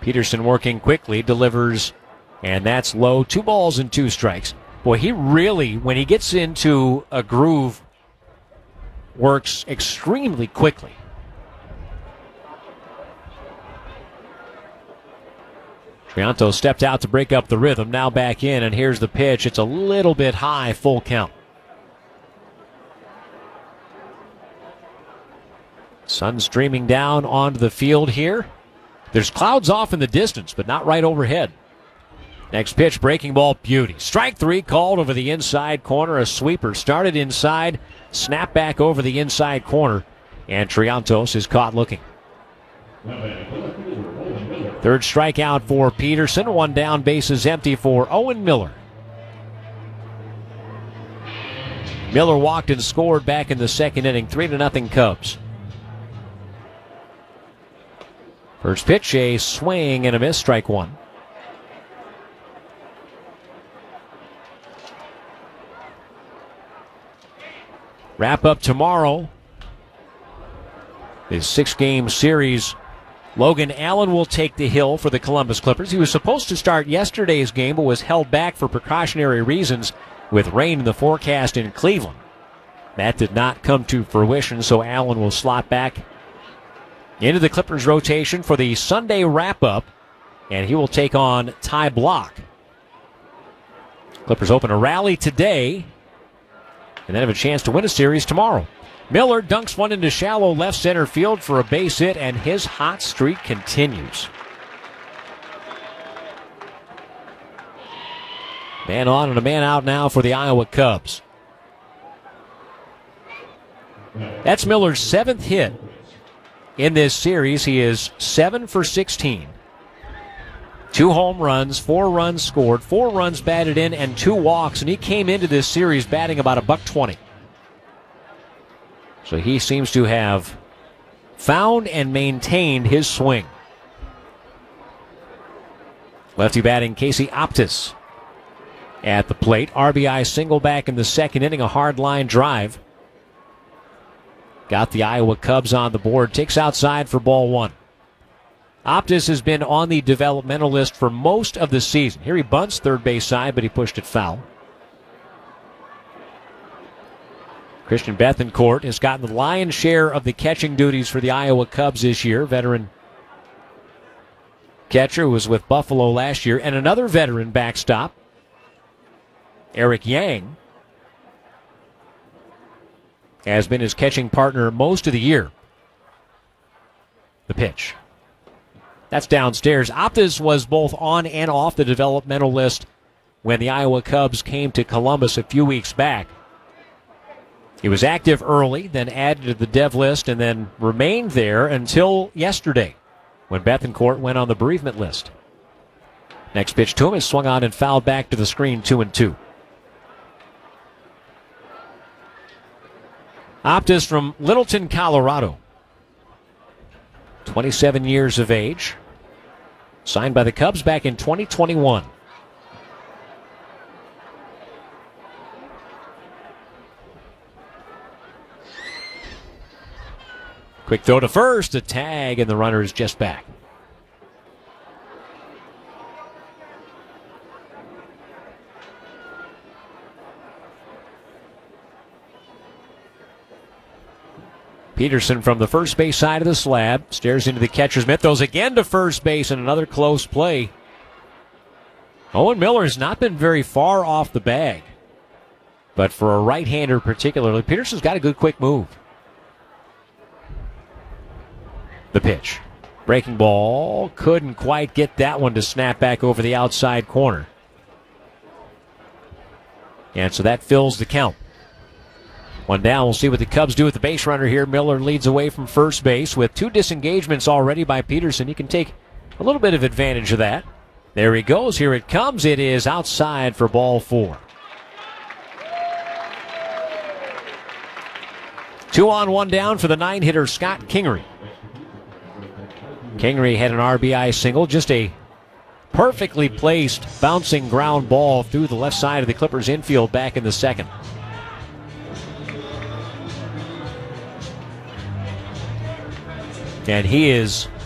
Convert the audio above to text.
Peterson working quickly, delivers, and that's low. 2 balls and 2 strikes. Boy, he really, when he gets into a groove, works extremely quickly. Trianto stepped out to break up the rhythm, now back in, and here's the pitch. It's a little bit high, full count. Sun streaming down onto the field here. There's clouds off in the distance, but not right overhead. Next pitch, breaking ball, beauty. Strike 3 called over the inside corner. A sweeper started inside, snap back over the inside corner, and Triantos is caught looking. Third strikeout for Peterson. 1 down, bases empty for Owen Miller. Miller walked and scored back in the second inning. 3-0 Cubs. First pitch, a swing and a miss, strike 1. Wrap up tomorrow. This 6-game series. Logan Allen will take the hill for the Columbus Clippers. He was supposed to start yesterday's game, but was held back for precautionary reasons with rain in the forecast in Cleveland. That did not come to fruition, so Allen will slot back into the Clippers rotation for the Sunday wrap-up, and he will take on Ty Block. Clippers open a rally today, and then have a chance to win a series tomorrow. Miller dunks one into shallow left center field for a base hit, and his hot streak continues. Man on and a man out now for the Iowa Cubs. That's Miller's 7th hit in this series. He is 7 for 16. 2 home runs, 4 runs scored, 4 runs batted in, and 2 walks, and he came into this series batting about $120. So he seems to have found and maintained his swing. Lefty batting Casey Optis at the plate. RBI single back in the second inning, a hard line drive. Got the Iowa Cubs on the board. Takes outside for ball 1. Optis has been on the developmental list for most of the season. Here he bunts third base side, but he pushed it foul. Christian Bethancourt has gotten the lion's share of the catching duties for the Iowa Cubs this year. Veteran catcher who was with Buffalo last year. And another veteran backstop, Eric Yang, has been his catching partner most of the year. The pitch. That's downstairs. Optis was both on and off the developmental list when the Iowa Cubs came to Columbus a few weeks back. He was active early, then added to the dev list, and then remained there until yesterday when Bethancourt went on the bereavement list. Next pitch to him is swung on and fouled back to the screen, 2-2. Optis from Littleton, Colorado. 27 years of age. Signed by the Cubs back in 2021. Quick throw to first, a tag, and the runner is just back. Peterson from the first base side of the slab stares into the catcher's mitt, throws again to first base, and another close play. Owen Miller has not been very far off the bag, but for a right-hander particularly, Peterson's got a good quick move. The pitch. Breaking ball. Couldn't quite get that one to snap back over the outside corner. And so that fills the count. 1 down. We'll see what the Cubs do with the base runner here. Miller leads away from first base with 2 disengagements already by Peterson. He can take a little bit of advantage of that. There he goes. Here it comes. It is outside for ball 4. 2 on, 1 down for the 9-hitter Scott Kingery. Kingery had an RBI single, just a perfectly placed bouncing ground ball through the left side of the Clippers infield back in the second. And he is